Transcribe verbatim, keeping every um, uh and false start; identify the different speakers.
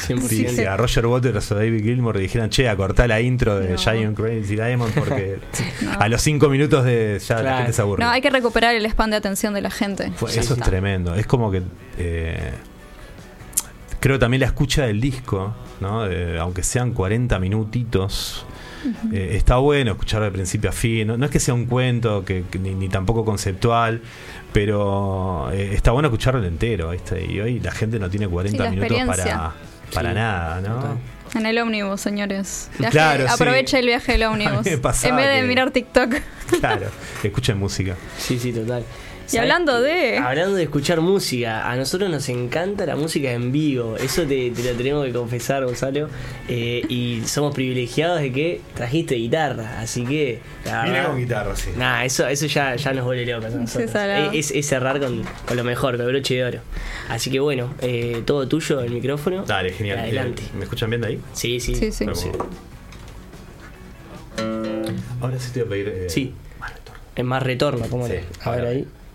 Speaker 1: cien por ciento.
Speaker 2: Sí, sí, a Roger Waters o David Gilmour le dijeran, che, a cortar la intro de
Speaker 3: No.
Speaker 2: Giant Crazy Diamond porque
Speaker 3: No.
Speaker 2: a los cinco minutos de ya la
Speaker 1: Claro.
Speaker 2: gente se aburre.
Speaker 3: No, hay que recuperar el span de atención de la gente.
Speaker 2: Fue-
Speaker 1: Sí,
Speaker 2: eso
Speaker 1: sí.
Speaker 2: es tremendo. Es como que eh, creo también la escucha del disco, ¿no? De- aunque sean cuarenta minutitos. Eh, está bueno escuchar de principio a fin. No, no es que sea un cuento que, que ni, ni tampoco conceptual, pero eh, está bueno escucharlo entero, ¿viste? Y hoy la gente no tiene cuarenta
Speaker 3: Sí, la
Speaker 2: minutos
Speaker 3: experiencia.
Speaker 2: para, para
Speaker 1: Sí,
Speaker 2: nada, ¿no?
Speaker 1: total.
Speaker 3: En el ómnibus, señores. Viaje-
Speaker 2: Claro, sí.
Speaker 3: aprovecha el viaje del
Speaker 2: A mí
Speaker 3: ómnibus.
Speaker 2: me pasaba
Speaker 3: En vez de
Speaker 2: que-
Speaker 3: mirar TikTok.
Speaker 2: Claro, escuchen música.
Speaker 1: Sí, sí, total.
Speaker 3: Y hablando de-
Speaker 1: Hablando de escuchar música, a nosotros nos encanta la música en vivo. Eso te, te lo tenemos que confesar, Gonzalo. Eh, y somos privilegiados de que trajiste guitarra. Así que. la verdad-
Speaker 2: guitarra, sí.
Speaker 1: Nah, eso, eso ya, ya nos vuelve locos a nosotros.
Speaker 3: salado.
Speaker 1: Es, es cerrar con, con lo mejor, con el broche de oro. Así que bueno, eh, todo tuyo, el micrófono.
Speaker 2: Dale, genial.
Speaker 1: Adelante.
Speaker 2: Eh, ¿Me escuchan bien de ahí?
Speaker 1: Sí, sí.
Speaker 3: Sí, sí.
Speaker 2: Bueno,
Speaker 1: Sí.
Speaker 2: Ahora sí te voy a pedir. eh,
Speaker 1: Sí.
Speaker 2: más retorno.
Speaker 1: Es más retorno, ¿cómo
Speaker 2: Sí,
Speaker 1: le? A ver
Speaker 2: ahora.
Speaker 1: ahí.